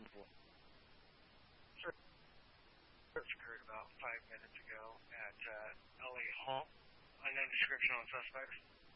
looking for? Sir, this occurred about 5 minutes ago at LA Hall. Unknown description on suspects.